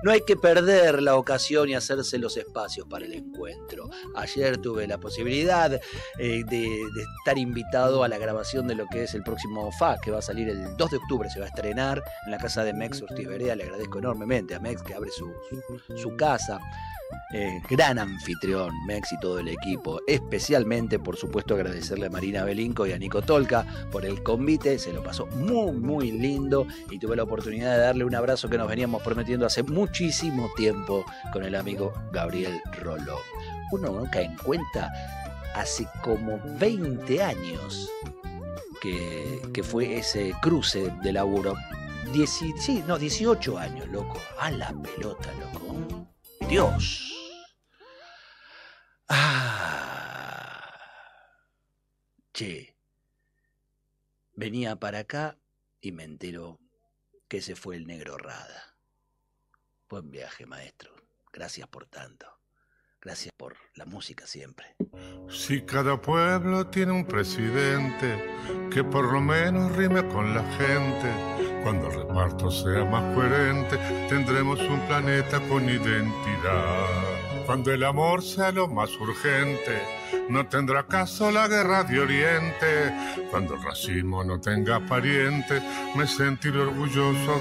no hay que perder la ocasión y hacerse los espacios para el encuentro. Ayer tuve la posibilidad de estar invitado a la grabación de lo que es el próximo FA, que va a salir el 2 de octubre, se va a estrenar en la casa de Mex Ortiz Berea. Le agradezco enormemente a Mex que abre su casa. Gran anfitrión, Mex y todo el equipo. Especialmente, por supuesto, agradecerle a Marina Belinco y a Nico Tolca por el convite. Se lo pasó muy, muy lindo y tuve la oportunidad de darle un abrazo que nos veníamos prometiendo hace muchísimo tiempo con el amigo Gabriel Roló. Uno no cae en cuenta, hace como 20 años que fue ese cruce de laburo. 18 años, loco. A la pelota, loco. Dios. Che. Venía para acá y me entero que se fue el negro Rada. Buen viaje, maestro. Gracias por tanto. Gracias por la música siempre. Si cada pueblo tiene un presidente que por lo menos rime con la gente, cuando el reparto sea más coherente, tendremos un planeta con identidad. Cuando el amor sea lo más urgente, no tendrá caso la guerra de Oriente. Cuando el racismo no tenga pariente, me sentiré orgulloso